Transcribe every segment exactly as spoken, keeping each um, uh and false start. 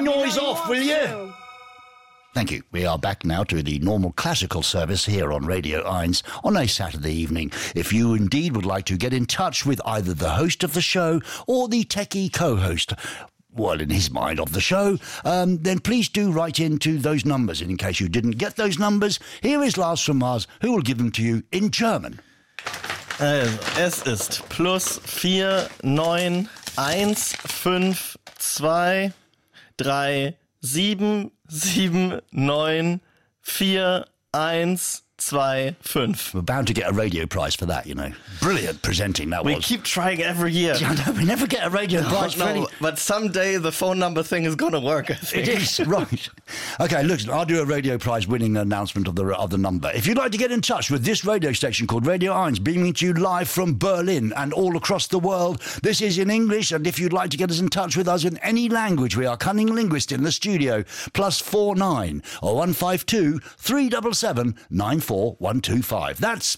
noise off, will you? Thank you. We are back now to the normal classical service here on Radio Eins on a Saturday evening. If you indeed would like to get in touch with either the host of the show or the techie co-host, well, in his mind, of the show, um, then please do write into those numbers. And in case you didn't get those numbers, here is Lars from Mars, who will give them to you in German. Also, es ist plus vier neun eins fünf zwei drei sieben sieben neun vier eins zwei fünf. We're bound to get a radio prize for that, you know. Brilliant presenting that we was. We keep trying every year. Yeah, I know, we never get a radio no, prize no, for any... But someday the phone number thing is going to work, I think. It is, right. Okay, look, I'll do a radio prize winning announcement of the of the number. If you'd like to get in touch with this radio station called Radio Eins, beaming to you live from Berlin and all across the world, this is in English, and if you'd like to get us in touch with us in any language, we are Cunning Linguist in the studio, plus four nine or one five two three seven seven nine four one two five. That's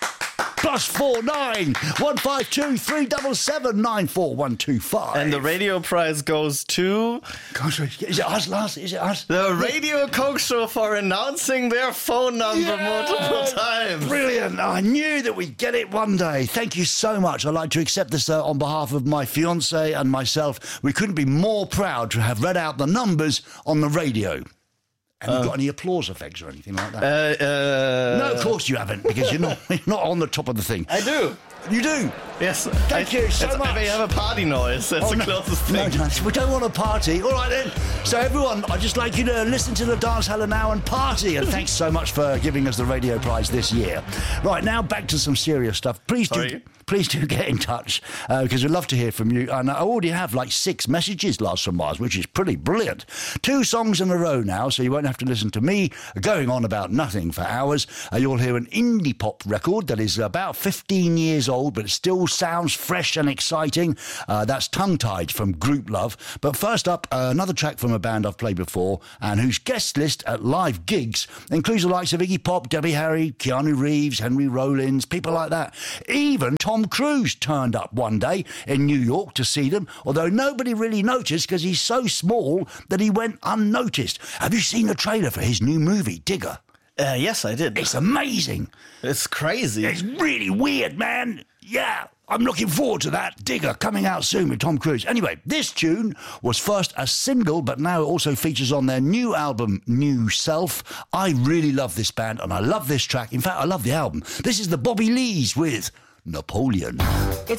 plus four nine one five two three seven seven nine four one two five. And the radio prize goes to... Gosh, is it us, Lars? Is it us? The Radio Coke Show for announcing their phone number yeah! multiple times. Brilliant. I knew that we'd get it one day. Thank you so much. I'd like to accept this uh, on behalf of my fiancée and myself. We couldn't be more proud to have read out the numbers on the radio. Have you uh, got any applause effects or anything like that? Uh, uh, no, of course you haven't, because you're not you're not on the top of the thing. I do. You do? Yes. Thank I, you so much. We have a party noise. That's oh, the no, closest thing. No, no, we don't want a party. All right, then. So, everyone, I'd just like you to listen to the Dance Haller now and party. And thanks so much for giving us the radio prize this year. Right, now back to some serious stuff. Please do... Sorry? Please do get in touch, uh, because we'd love to hear from you. And I already have like six messages, Lars from Mars, which is pretty brilliant. Two songs in a row now, so you won't have to listen to me going on about nothing for hours. Uh, you'll hear an indie pop record that is about fifteen years old, but it still sounds fresh and exciting. Uh, that's Tongue Tied from Group Love. But first up, uh, another track from a band I've played before, and whose guest list at live gigs includes the likes of Iggy Pop, Debbie Harry, Keanu Reeves, Henry Rollins, people like that. Even Tom Cruise turned up one day in New York to see them, although nobody really noticed because he's so small that he went unnoticed. Have you seen the trailer for his new movie, Digger? Uh, yes, I did. It's amazing. It's crazy. It's really weird, man. Yeah, I'm looking forward to that. Digger coming out soon with Tom Cruise. Anyway, this tune was first a single, but now it also features on their new album, New Self. I really love this band and I love this track. In fact, I love the album. This is the Bobby Lees with Napoleon. It's